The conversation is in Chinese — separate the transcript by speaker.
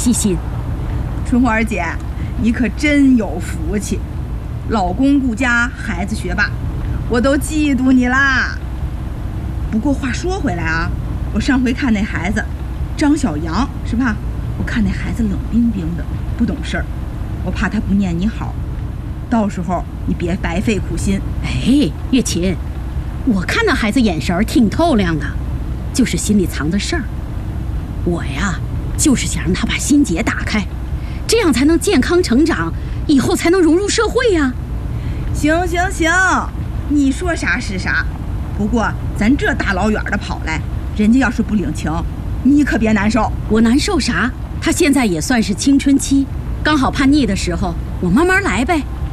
Speaker 1: 细心。
Speaker 2: 春花姐，你可真有福气，老公顾家，孩子学霸，我都嫉妒你啦。不过话说回来啊，我上回看那孩子张小阳是吧？我看那孩子冷冰冰的，不懂事儿，我怕他不念你好，到时候你别白费苦心。
Speaker 1: 哎，月琴，我看那孩子眼神挺透亮的，就是心里藏着事儿。我呀，就是想让他把心结打开，这样才能健康成长，以后才能融入社会呀。
Speaker 2: 行行行，你说啥是啥。不过咱这大老远的跑来，人家要是不领情，你可别难受。
Speaker 1: 我难受啥？他现在也算是青春期，刚好叛逆的时候，我慢慢来呗。